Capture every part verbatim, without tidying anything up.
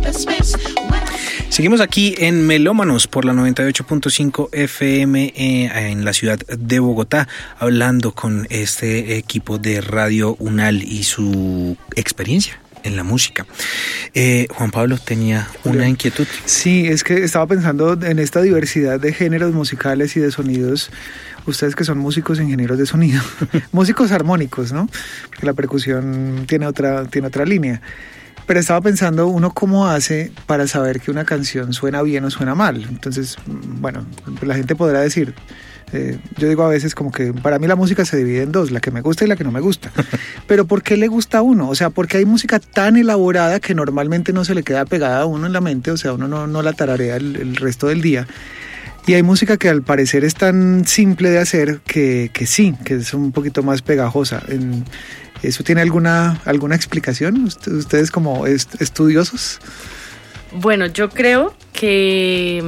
Seguimos aquí en Melómanos por la noventa y ocho punto cinco F M eh, en la ciudad de Bogotá, hablando con este equipo de Radio Unal y su experiencia en la música. Eh, Juan Pablo tenía una inquietud. Sí, es que estaba pensando en esta diversidad de géneros musicales y de sonidos. Ustedes que son músicos e ingenieros de sonido, músicos armónicos, ¿no? Porque la percusión tiene otra, tiene otra línea. Pero estaba pensando uno cómo hace para saber que una canción suena bien o suena mal. Entonces, bueno, la gente podrá decir, eh, yo digo a veces como que para mí la música se divide en dos, la que me gusta y la que no me gusta. Pero ¿por qué le gusta a uno? O sea, porque hay música tan elaborada que normalmente no se le queda pegada a uno en la mente, o sea, uno no, no la tararea el, el resto del día. Y hay música que al parecer es tan simple de hacer que, que sí, que es un poquito más pegajosa. En, ¿Eso tiene alguna, alguna explicación? ¿Ustedes como est- estudiosos? Bueno, yo creo que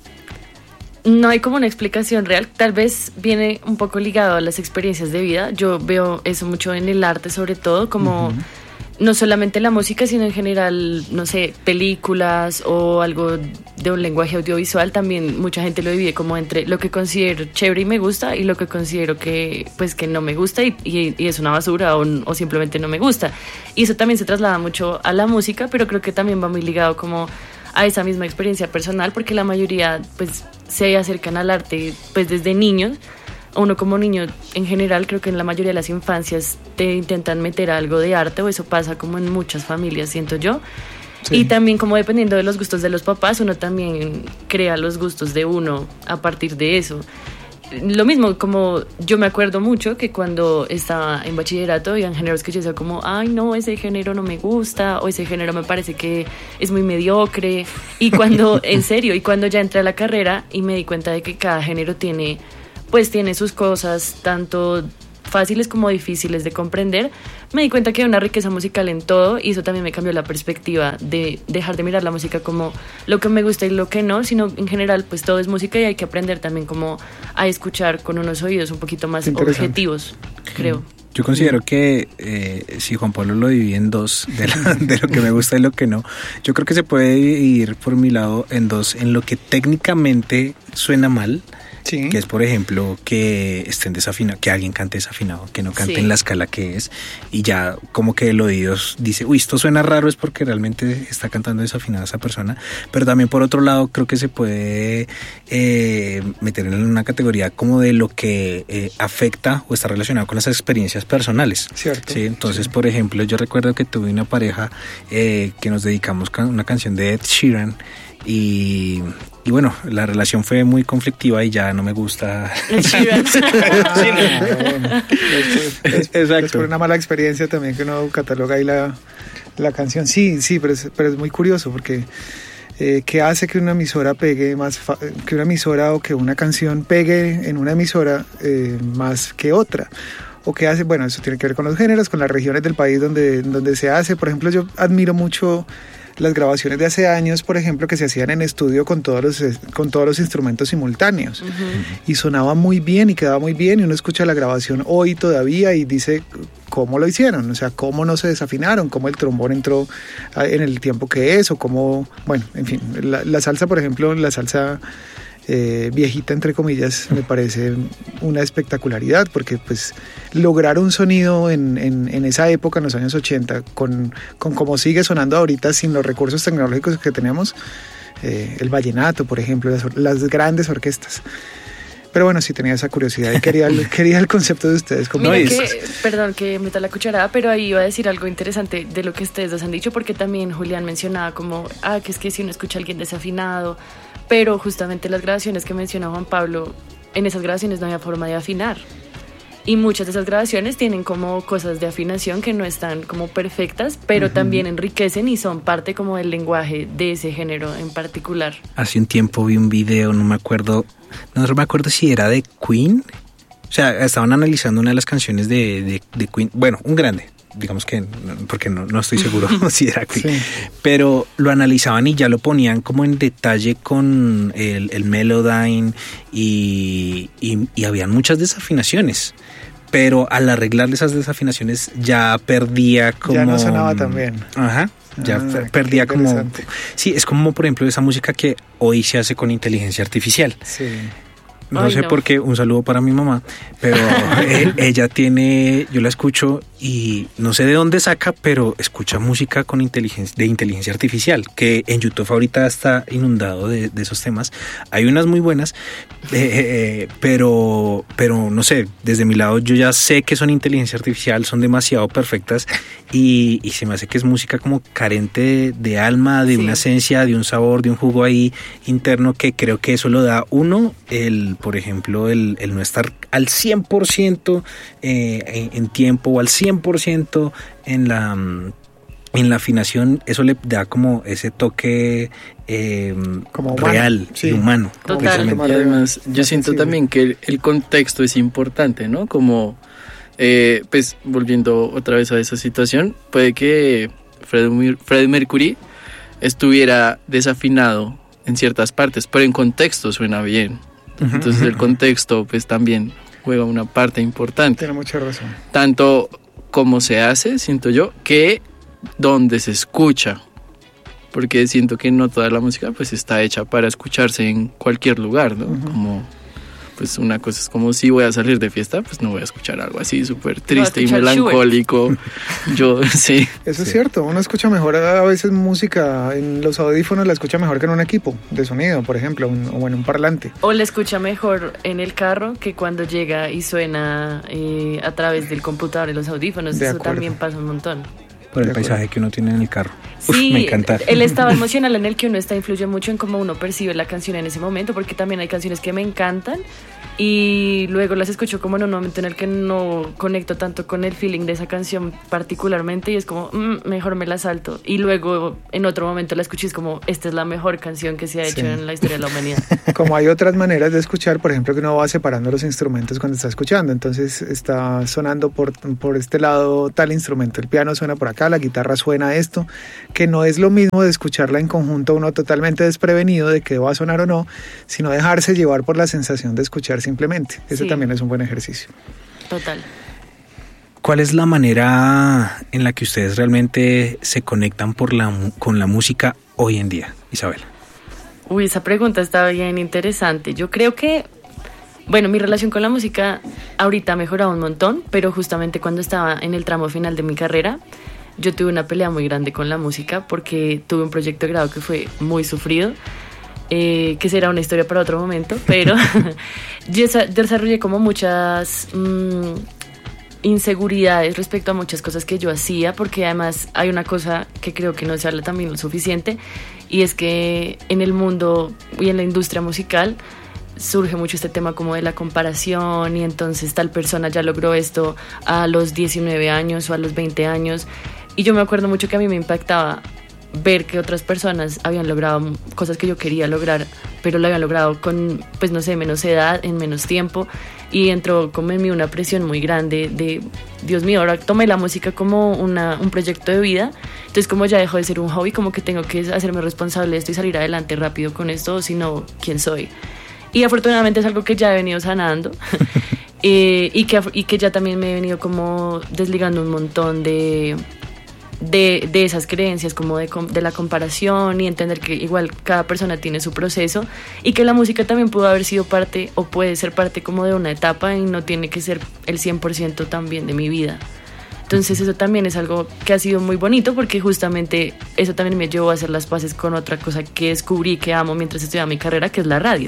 no hay como una explicación real. Tal vez viene un poco ligado a las experiencias de vida. Yo veo eso mucho en el arte, sobre todo, como... Uh-huh. No solamente la música, sino en general, no sé, películas o algo de un lenguaje audiovisual. También mucha gente lo divide como entre lo que considero chévere y me gusta y lo que considero que, pues, que no me gusta y, y, y es una basura o, o simplemente no me gusta. Y eso también se traslada mucho a la música, pero creo que también va muy ligado como a esa misma experiencia personal, porque la mayoría pues se acercan al arte pues desde niños. Uno como niño, en general, creo que en la mayoría de las infancias te intentan meter algo de arte, o eso pasa como en muchas familias, siento yo. Sí. Y también como dependiendo de los gustos de los papás, uno también crea los gustos de uno a partir de eso. Lo mismo, como yo me acuerdo mucho que cuando estaba en bachillerato habían géneros que yo decía como, ay no, ese género no me gusta, o ese género me parece que es muy mediocre. Y cuando, en serio, y cuando ya entré a la carrera y me di cuenta de que cada género tiene... pues tiene sus cosas tanto fáciles como difíciles de comprender, me di cuenta que hay una riqueza musical en todo y eso también me cambió la perspectiva de dejar de mirar la música como lo que me gusta y lo que no, sino en general pues todo es música y hay que aprender también como a escuchar con unos oídos un poquito más objetivos, creo. Yo considero que eh, si Juan Pablo lo divide en dos, de, la, de lo que me gusta y lo que no, yo creo que se puede dividir por mi lado en dos, en lo que técnicamente suena mal, sí. Que es, por ejemplo, que estén desafinados, que alguien cante desafinado, que no cante sí. en la escala que es, y ya como que el oído dice, uy, esto suena raro, es porque realmente está cantando desafinada esa persona. Pero también, por otro lado, creo que se puede eh, meter en una categoría como de lo que eh, afecta o está relacionado con las experiencias personales. Cierto. ¿Sí? Entonces, sí. por ejemplo, yo recuerdo que tuve una pareja eh, que nos dedicamos a una canción de Ed Sheeran, y... Y bueno, la relación fue muy conflictiva y ya no me gusta. Exacto. Es por una mala experiencia también que uno cataloga ahí la, la canción. Sí, sí, pero es, pero es muy curioso porque eh, ¿qué hace que una emisora pegue más, fa- que una emisora o que una canción pegue en una emisora eh, más que otra? ¿O qué hace? Bueno, eso tiene que ver con los géneros, con las regiones del país donde, donde se hace. Por ejemplo, yo admiro mucho las grabaciones de hace años, por ejemplo, que se hacían en estudio con todos los, con todos los instrumentos simultáneos. Uh-huh. Y sonaba muy bien y quedaba muy bien, y uno escucha la grabación hoy todavía y dice cómo lo hicieron, o sea, cómo no se desafinaron, cómo el trombón entró en el tiempo que es, o cómo, bueno, en fin, la, la salsa, por ejemplo, la salsa eh, viejita, entre comillas, me parece una espectacularidad, porque pues lograr un sonido en, en, en esa época, en los años ochenta, con, con cómo sigue sonando ahorita sin los recursos tecnológicos que tenemos, eh, el vallenato, por ejemplo, las, las grandes orquestas. Pero bueno, sí tenía esa curiosidad y quería el, quería el concepto de ustedes. Como Mira que, perdón que meta la cucharada, pero ahí iba a decir algo interesante de lo que ustedes dos han dicho, porque también Julián mencionaba como, ah, que es que si uno escucha a alguien desafinado, pero justamente las grabaciones que menciona Juan Pablo, en esas grabaciones no había forma de afinar. Y muchas de esas grabaciones tienen como cosas de afinación que no están como perfectas, pero uh-huh. también enriquecen y son parte como del lenguaje de ese género en particular. Hace un tiempo vi un video, no me acuerdo, no me acuerdo si era de Queen. O sea, estaban analizando una de las canciones de, de, de Queen, bueno, un grande, digamos que, porque no, no estoy seguro si era Queen, sí. Pero lo analizaban y ya lo ponían como en detalle con el, el Melodyne y, y, y habían muchas desafinaciones. pero al arreglar esas desafinaciones ya perdía como... Ya no sonaba tan bien. Ajá, ya ah, perdía como... Sí, es como por ejemplo esa música que hoy se hace con inteligencia artificial. Sí. No Ay, sé no. por qué, un saludo para mi mamá, pero él, ella tiene, yo la escucho y no sé de dónde saca, pero escucha música con inteligencia, de inteligencia artificial, que en YouTube ahorita está inundado de, de esos temas. Hay unas muy buenas, eh, eh, pero, pero no sé, desde mi lado yo ya sé que son inteligencia artificial, son demasiado perfectas y, y se me hace que es música como carente de, de alma, de sí. una esencia, de un sabor, de un jugo ahí interno que creo que eso lo da uno, el por ejemplo, el, el no estar al cien por ciento eh, en, en tiempo o al cien por ciento en la, en la afinación, eso le da como ese toque eh, como real sí. y humano. Total. Y además, yo siento sí. también que el, el contexto es importante, ¿no? Como, eh, pues, volviendo otra vez a esa situación, puede que Freddie, Freddie Mercury estuviera desafinado en ciertas partes, pero en contexto suena bien. Entonces el contexto pues también juega una parte importante. Tiene mucha razón. Tanto como se hace, siento yo, que donde se escucha. Porque siento que no toda la música pues está hecha para escucharse en cualquier lugar, ¿no? Uh-huh. Como pues una cosa es como si voy a salir de fiesta, pues no voy a escuchar algo así súper triste y melancólico. Yo, sí. Eso es sí. cierto, uno escucha mejor a veces música en los audífonos, la escucha mejor que en un equipo de sonido, por ejemplo, un, o en un parlante. O la escucha mejor en el carro que cuando llega y suena eh, a través del computador en los audífonos. De Eso acuerdo. También pasa un montón. Por el paisaje que uno tiene en el carro. Sí, Uf, me encanta. El estado emocional en el que uno está influye mucho en cómo uno percibe la canción en ese momento, porque también hay canciones que me encantan y luego las escucho como en un momento en el que no conecto tanto con el feeling de esa canción particularmente y es como, mmm, mejor me la salto. Y luego en otro momento la escucho y es como, esta es la mejor canción que se ha hecho sí. en la historia de la humanidad. Como hay otras maneras de escuchar, por ejemplo, que uno va separando los instrumentos cuando está escuchando. Entonces está sonando por, por este lado tal instrumento, el piano suena por acá, la guitarra suena esto, que no es lo mismo de escucharla en conjunto uno totalmente desprevenido de que va a sonar o no, sino dejarse llevar por la sensación de escuchar simplemente. Ese sí. también es un buen ejercicio. Total. ¿Cuál es la manera en la que ustedes realmente se conectan por la, con la música hoy en día, Isabel? Uy, esa pregunta está bien interesante. Yo creo que, bueno, mi relación con la música ahorita ha mejorado un montón, pero justamente cuando estaba en el tramo final de mi carrera, yo tuve una pelea muy grande con la música porque tuve un proyecto de grado que fue muy sufrido, eh, que será una historia para otro momento, pero yo desarrollé como muchas mmm, inseguridades respecto a muchas cosas que yo hacía, porque además hay una cosa que creo que no se habla también lo suficiente, y es que en el mundo y en la industria musical surge mucho este tema como de la comparación y entonces tal persona ya logró esto a los diecinueve años o a los veinte años y yo me acuerdo mucho que a mí me impactaba ver que otras personas habían logrado cosas que yo quería lograr pero lo habían logrado con, pues no sé, menos edad, en menos tiempo y entró como en mí una presión muy grande de, Dios mío, ahora tomé la música como una, un proyecto de vida, entonces como ya dejó de ser un hobby, como que tengo que hacerme responsable de esto y salir adelante rápido con esto, o si no, ¿quién soy? Y afortunadamente es algo que ya he venido sanando eh, y, que, y que ya también me he venido como desligando un montón de, de, de esas creencias, como de, de la comparación y entender que igual cada persona tiene su proceso y que la música también pudo haber sido parte o puede ser parte como de una etapa y no tiene que ser el cien por ciento también de mi vida. Entonces eso también es algo que ha sido muy bonito porque justamente eso también me llevó a hacer las paces con otra cosa que descubrí que amo mientras estudiaba mi carrera, que es la radio.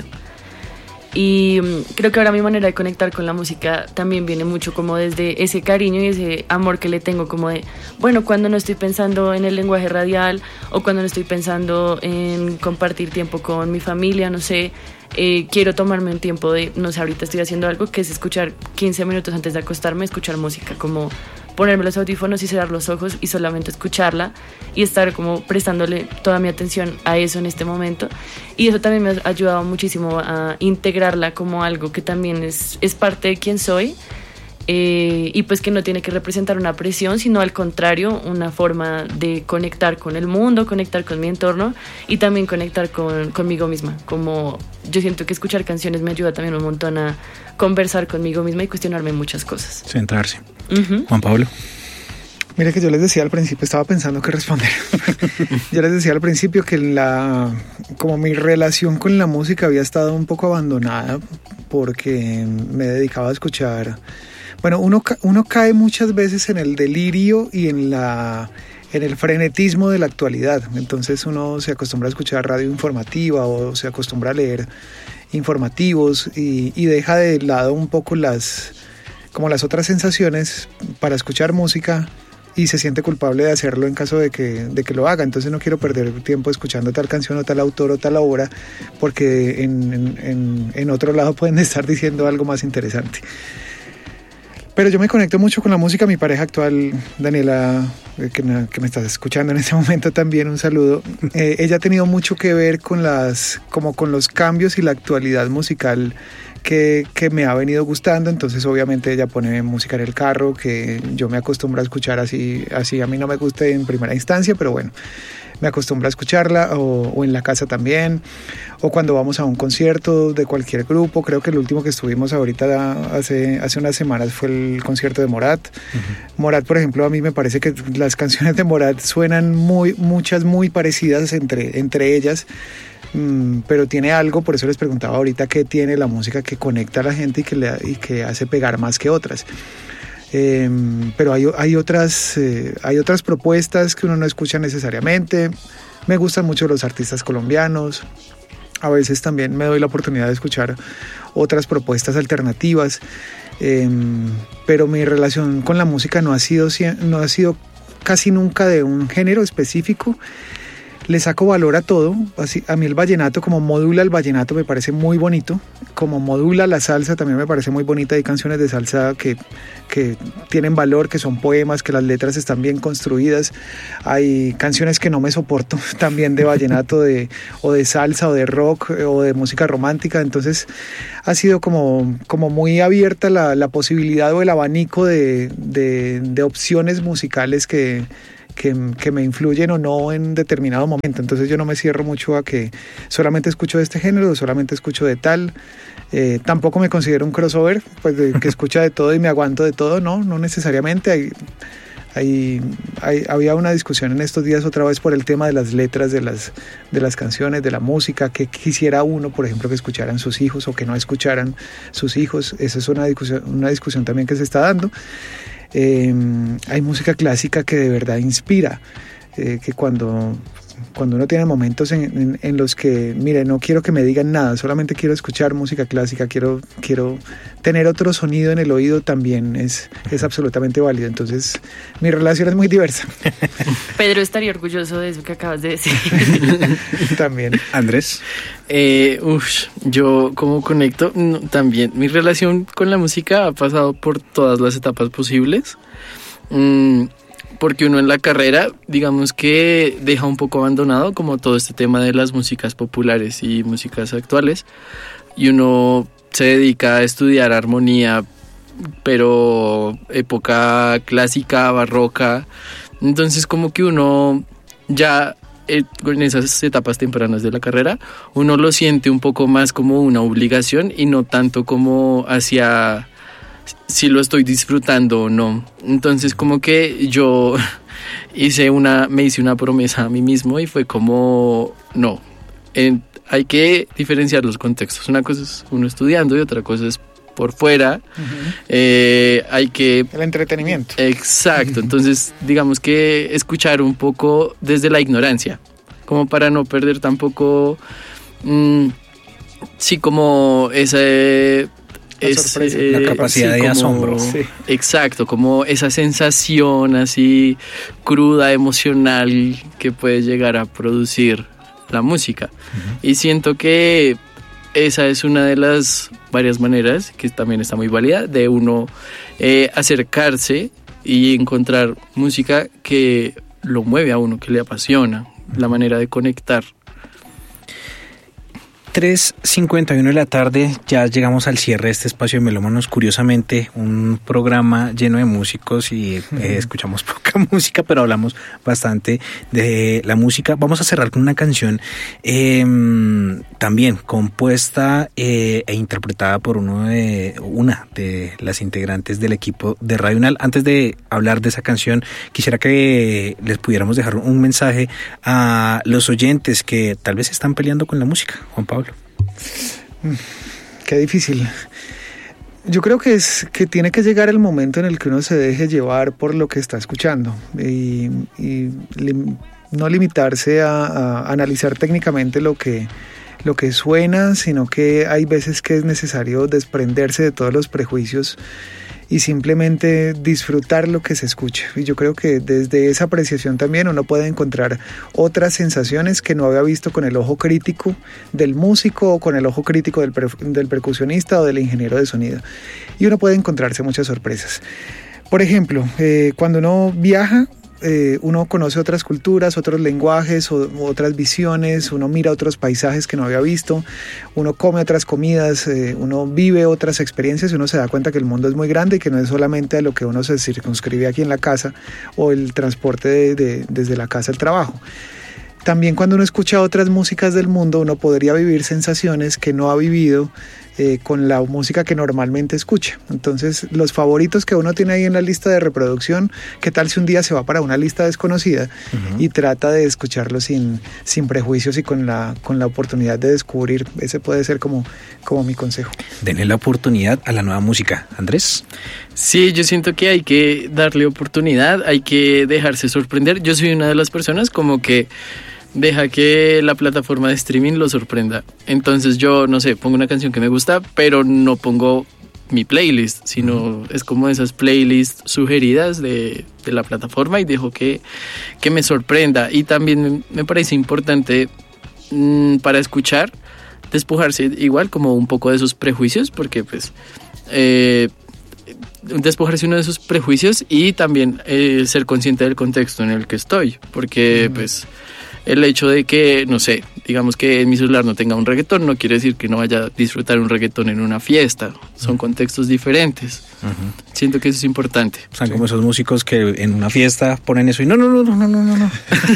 Y creo que ahora mi manera de conectar con la música también viene mucho como desde ese cariño y ese amor que le tengo como de, bueno, cuando no estoy pensando en el lenguaje radial o cuando no estoy pensando en compartir tiempo con mi familia, no sé, eh, quiero tomarme un tiempo de, no sé, ahorita estoy haciendo algo que es escuchar quince minutos antes de acostarme, escuchar música, como ponerme los audífonos y cerrar los ojos y solamente escucharla y estar como prestándole toda mi atención a eso en este momento. Y eso también me ha ayudado muchísimo a integrarla como algo que también es, es parte de quién soy Eh, y pues que no tiene que representar una presión, sino al contrario, una forma de conectar con el mundo, conectar con mi entorno y también conectar con, conmigo misma. Como yo siento que escuchar canciones me ayuda también un montón a conversar conmigo misma y cuestionarme muchas cosas. Centrarse. Uh-huh. Juan Pablo. Mira que yo les decía al principio, estaba pensando qué responder. Yo les decía al principio que la, como mi relación con la música había estado un poco abandonada porque me dedicaba a escuchar. Bueno, uno, uno cae muchas veces en el delirio y en la en el frenetismo de la actualidad. Entonces uno se acostumbra a escuchar radio informativa o se acostumbra a leer informativos y, y deja de lado un poco las como las otras sensaciones para escuchar música y se siente culpable de hacerlo en caso de que, de que lo haga. Entonces no quiero perder tiempo escuchando tal canción o tal autor o tal obra porque en, en, en otro lado pueden estar diciendo algo más interesante. Pero yo me conecto mucho con la música. Mi pareja actual, Daniela, que me, que me estás escuchando en este momento también, un saludo. Eh, ella ha tenido mucho que ver con las, como con los cambios y la actualidad musical que, que me ha venido gustando. Entonces obviamente ella pone música en el carro, que yo me acostumbro a escuchar así, así a mí no me gusta en primera instancia, pero bueno, me acostumbro a escucharla, o, o en la casa también, o cuando vamos a un concierto de cualquier grupo. Creo que el último que estuvimos ahorita hace, hace unas semanas fue el concierto de Morat. Uh-huh. Morat, por ejemplo, a mí me parece que las canciones de Morat suenan muy, muchas muy parecidas entre, entre ellas, mm, pero tiene algo, por eso les preguntaba ahorita qué tiene la música que conecta a la gente y que, le, y que hace pegar más que otras. Eh, pero hay, hay, otras, eh, hay otras propuestas que uno no escucha necesariamente. Me gustan mucho los artistas colombianos. A veces también me doy la oportunidad de escuchar otras propuestas alternativas. Eh, pero mi relación con la música no ha sido, no ha sido casi nunca de un género específico. Le saco valor a todo. Así, a mí el vallenato, como modula el vallenato, me parece muy bonito. Como modula la salsa, también me parece muy bonita. Hay canciones de salsa que, que tienen valor, que son poemas, que las letras están bien construidas. Hay canciones que no me soporto, también de vallenato, de, o de salsa, o de rock, o de música romántica. Entonces ha sido como, como muy abierta la, la posibilidad o el abanico de, de, de opciones musicales que... Que, que me influyen o no en determinado momento. Entonces yo no me cierro mucho a que solamente escucho de este género o solamente escucho de tal. Eh, tampoco me considero un crossover, pues de que escucha de todo y me aguanto de todo. No, no necesariamente. Hay, hay, hay, había una discusión en estos días otra vez por el tema de las letras de las, de las canciones, de la música, que quisiera uno, por ejemplo, que escucharan sus hijos o que no escucharan sus hijos. Esa es una discusión, una discusión también que se está dando. Eh, hay música clásica que de verdad inspira, eh, que cuando, cuando uno tiene momentos en, en, en los que, mire, no quiero que me digan nada, solamente quiero escuchar música clásica, quiero, quiero tener otro sonido en el oído, también es, es absolutamente válido. Entonces mi relación es muy diversa. Pedro estaría orgulloso de eso que acabas de decir. También. Andrés. Eh, uf, yo como conecto, no, también mi relación con la música ha pasado por todas las etapas posibles, mm, porque uno en la carrera, digamos que deja un poco abandonado como todo este tema de las músicas populares y músicas actuales, y uno se dedica a estudiar armonía, pero época clásica, barroca. Entonces como que uno ya en esas etapas tempranas de la carrera, uno lo siente un poco más como una obligación y no tanto como hacia si lo estoy disfrutando o no. Entonces como que yo hice una, me hice una promesa a mí mismo y fue como, no, en, hay que diferenciar los contextos. Una cosa es uno estudiando y otra cosa es por fuera. Uh-huh. eh, hay que... El entretenimiento. Exacto, entonces digamos que escuchar un poco desde la ignorancia, como para no perder tampoco, mmm, sí, como ese... Es, eh, la capacidad sí, de como, asombro. Sí. Exacto, como esa sensación así cruda, emocional que puede llegar a producir la música. Uh-huh. Y siento que esa es una de las varias maneras, que también está muy válida, de uno eh, acercarse y encontrar música que lo mueve a uno, que le apasiona, la manera de conectar. tres cincuenta y uno de la tarde, ya llegamos al cierre de este espacio de Melómanos. Curiosamente, un programa lleno de músicos y uh-huh. eh, escuchamos poca música, pero hablamos bastante de la música. Vamos a cerrar con una canción eh, también compuesta eh, e interpretada por uno de, una de las integrantes del equipo de Radio Unal. Antes de hablar de esa canción, quisiera que les pudiéramos dejar un mensaje a los oyentes que tal vez están peleando con la música. Juan Pablo. Qué difícil. Yo creo que es que tiene que llegar el momento en el que uno se deje llevar por lo que está escuchando y, y lim, no limitarse a, a analizar técnicamente lo que, lo que suena, sino que hay veces que es necesario desprenderse de todos los prejuicios y simplemente disfrutar lo que se escucha. Y yo creo que desde esa apreciación también uno puede encontrar otras sensaciones que no había visto con el ojo crítico del músico o con el ojo crítico del, per- del percusionista o del ingeniero de sonido. Y uno puede encontrarse muchas sorpresas. Por ejemplo, eh, cuando uno viaja, Eh, uno conoce otras culturas, otros lenguajes, o, otras visiones, uno mira otros paisajes que no había visto, uno come otras comidas, eh, uno vive otras experiencias y uno se da cuenta que el mundo es muy grande y que no es solamente a lo que uno se circunscribe aquí en la casa o el transporte de, de, desde la casa al trabajo. También cuando uno escucha otras músicas del mundo, uno podría vivir sensaciones que no ha vivido eh, con la música que normalmente escucha. Entonces, los favoritos que uno tiene ahí en la lista de reproducción, ¿qué tal si un día se va para una lista desconocida uh-huh. y trata de escucharlo sin, sin prejuicios y con la, con la oportunidad de descubrir? Ese puede ser como, como mi consejo. Denle la oportunidad a la nueva música. Andrés. Sí, yo siento que hay que darle oportunidad, hay que dejarse sorprender. Yo soy una de las personas como que deja que la plataforma de streaming lo sorprenda. Entonces yo, no sé, pongo una canción que me gusta, pero no pongo mi playlist, sino uh-huh. es como esas playlists sugeridas de, de la plataforma y dejo que, que me sorprenda. Y también me parece importante mmm, para escuchar, despojarse igual como un poco de esos prejuicios, porque pues... Eh, despojarse uno de esos prejuicios y también eh, ser consciente del contexto en el que estoy, porque uh-huh. pues el hecho de que, no sé, digamos que en mi celular no tenga un reggaetón no quiere decir que no vaya a disfrutar un reggaetón en una fiesta, son uh-huh. contextos diferentes. Uh-huh. Siento que eso es importante. O sea, sí. como esos músicos que en una fiesta ponen eso y no, no, no, no, no, no, no.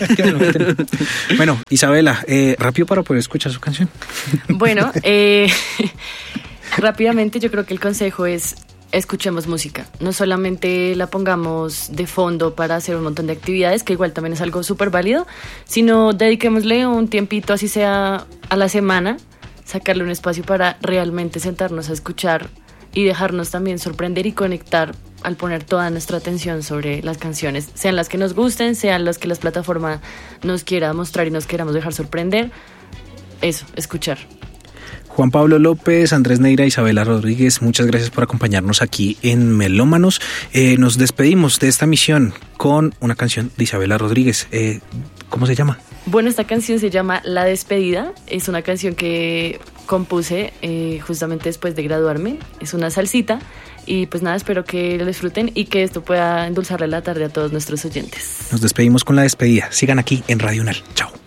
Bueno, Isabela, eh, rápido para poder escuchar su canción. Bueno, eh, rápidamente yo creo que el consejo es: escuchemos música, no solamente la pongamos de fondo para hacer un montón de actividades, que igual también es algo súper válido, sino dediquémosle un tiempito, así sea a la semana, sacarle un espacio para realmente sentarnos a escuchar y dejarnos también sorprender y conectar al poner toda nuestra atención sobre las canciones, sean las que nos gusten, sean las que las plataformas nos quiera mostrar y nos queramos dejar sorprender. Eso, escuchar. Juan Pablo López, Andrés Neira, Isabela Rodríguez, muchas gracias por acompañarnos aquí en Melómanos. Eh, nos despedimos de esta misión con una canción de Isabela Rodríguez. Eh, ¿Cómo se llama? Bueno, esta canción se llama La Despedida. Es una canción que compuse eh, justamente después de graduarme. Es una salsita. Y pues nada, espero que lo disfruten y que esto pueda endulzarle la tarde a todos nuestros oyentes. Nos despedimos con La Despedida. Sigan aquí en Radio Unal. Chao.